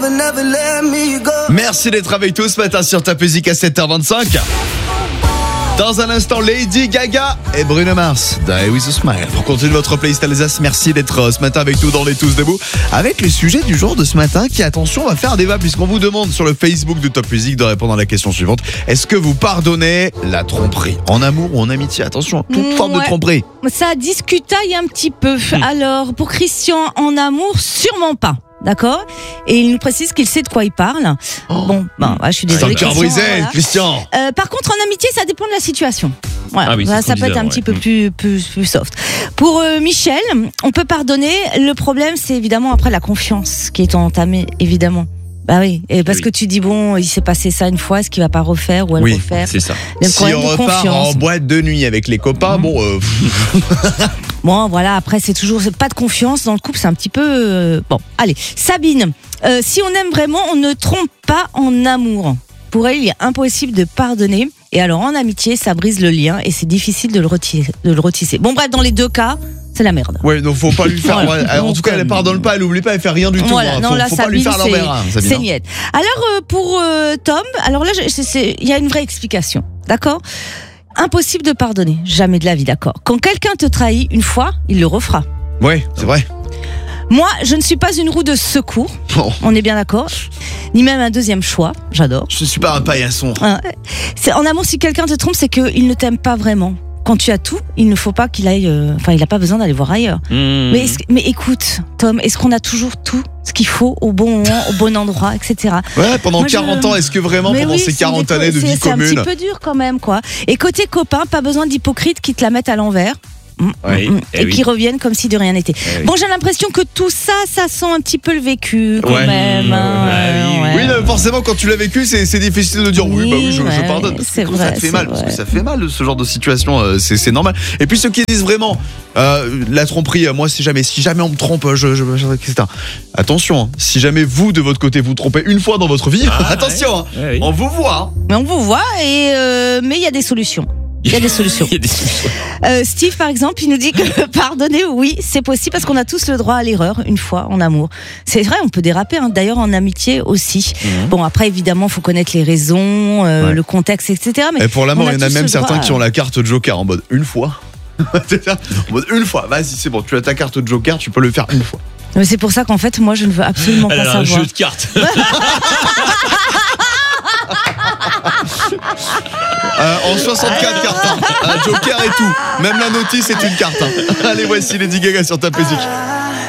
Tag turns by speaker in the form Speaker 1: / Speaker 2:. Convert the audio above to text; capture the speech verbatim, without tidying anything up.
Speaker 1: Merci d'être avec tous ce matin sur Top Music à sept heures vingt-cinq. Dans un instant, Lady Gaga et Bruno Mars, Die With A Smile. Pour continuer votre playlist Alsace, merci d'être ce matin avec nous dans Les Tous Debout. Avec le sujet du jour de ce matin qui, attention, va faire débat puisqu'on vous demande sur le Facebook de Top Music de répondre à la question suivante. Est-ce que vous pardonnez la tromperie en amour ou en amitié? Attention, toute mmh, forme ouais. de tromperie.
Speaker 2: Ça discutaille un petit peu. Mmh. Alors, pour Christian, en amour, sûrement pas. D'accord. Et il nous précise qu'il sait de quoi il parle. Oh. Bon, ben, ouais, je suis désolée.
Speaker 1: C'est un cœur brisé, voilà. Christian.
Speaker 2: Euh, par contre, en amitié, ça dépend de la situation. Voilà. Ah oui, ça, ça peut être un ouais. petit peu plus, plus, plus soft. Pour euh, Michel, on peut pardonner. Le problème, c'est évidemment après la confiance qui est entamée, évidemment. Bah oui, et parce oui. que tu dis bon, il s'est passé ça une fois, est-ce qu'il va pas refaire ou elle
Speaker 1: oui,
Speaker 2: refaire?
Speaker 1: C'est ça. Si on repart en boîte de nuit avec les copains, mmh. bon. Euh...
Speaker 2: bon, voilà. Après, c'est toujours c'est pas de confiance dans le couple, c'est un petit peu euh... bon. Allez, Sabine, euh, si on aime vraiment, on ne trompe pas en amour. Pour elle, il est impossible de pardonner. Et alors, en amitié, ça brise le lien et c'est difficile de le retisser. De le retisser. Bon, bref, dans les deux cas, c'est la merde.
Speaker 1: Ouais, donc faut pas lui faire. voilà. En donc, tout cas, elle pardonne pas, elle oublie pas, elle fait rien du tout.
Speaker 2: Voilà,
Speaker 1: hein.
Speaker 2: non,
Speaker 1: faut,
Speaker 2: là,
Speaker 1: faut
Speaker 2: Sabine,
Speaker 1: pas lui faire l'envers. Hein,
Speaker 2: c'est niette. Alors euh, pour euh, Tom, alors là, il y a une vraie explication, d'accord? Impossible de pardonner, jamais de la vie, d'accord. Quand quelqu'un te trahit une fois, il le refera.
Speaker 1: Ouais, c'est vrai.
Speaker 2: Moi, je ne suis pas une roue de secours. Oh. On est bien d'accord. Ni même un deuxième choix. J'adore.
Speaker 1: Je ne suis pas un paillasson.
Speaker 2: C'est, en amour, si quelqu'un te trompe, c'est qu'il ne t'aime pas vraiment. Quand tu as tout, il ne faut pas qu'il aille. Euh, enfin, il n'a pas besoin d'aller voir ailleurs. Mmh. Mais, mais écoute, Tom, est-ce qu'on a toujours tout ce qu'il faut au bon moment, au bon endroit, et cetera.
Speaker 1: Ouais, pendant Moi, quarante je... ans, est-ce que vraiment mais pendant oui, ces quarante années de vie
Speaker 2: c'est
Speaker 1: commune,
Speaker 2: c'est un petit peu dur quand même, quoi. Et côté copain, pas besoin d'hypocrites qui te la mettent à l'envers.
Speaker 1: Oui,
Speaker 2: et, et oui. qui reviennent comme si de rien n'était. Oui. Bon, j'ai l'impression que tout ça, ça sent un petit peu le vécu quand
Speaker 1: ouais.
Speaker 2: même. Hein,
Speaker 1: ouais, ouais. Oui, ouais. forcément, quand tu l'as vécu, c'est, c'est difficile de dire oui, oui bah oui, je, ouais, je pardonne. Parce que vrai, ça te fait mal, vrai. parce que ça fait mal ce genre de situation, euh, c'est, c'est normal. Et puis ceux qui disent vraiment euh, la tromperie, moi, si jamais, si jamais on me trompe, je, je, je, et cetera. Attention, hein, si jamais vous de votre côté vous trompez une fois dans votre vie, ah, attention, hein, ouais, oui. on vous voit.
Speaker 2: Mais on vous voit, et euh, mais il y a des solutions. Il y a des solutions.
Speaker 1: Il y a des solutions.
Speaker 2: Euh, Steve, par exemple, il nous dit que pardonner, oui, c'est possible parce qu'on a tous le droit à l'erreur une fois en amour. C'est vrai, on peut déraper. Hein, d'ailleurs, en amitié aussi. Mmh. Bon, après, évidemment, faut connaître les raisons, euh, ouais. le contexte, et cetera. Mais
Speaker 1: et pour l'amour, il y en a même certains qui ont la carte Joker en mode une fois. En mode une fois. Vas-y, c'est bon. Tu as ta carte Joker, tu peux le faire une fois.
Speaker 2: Mais c'est pour ça qu'en fait, moi, je ne veux absolument
Speaker 3: Alors,
Speaker 2: pas savoir.
Speaker 3: Un jeu de cartes.
Speaker 1: Euh, en soixante-quatre cartes, hein. Un Joker et tout. Même la notice est une carte. Hein. Allez, voici Lady Gaga sur Top Music.